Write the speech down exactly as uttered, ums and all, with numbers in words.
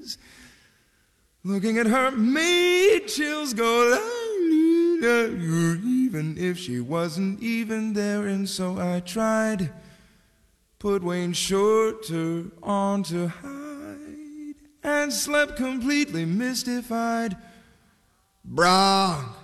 eyes. Looking at her made chills go la, even if she wasn't even there. And so I tried, put Wayne Shorter on to hide, and slept completely mystified. Bronx,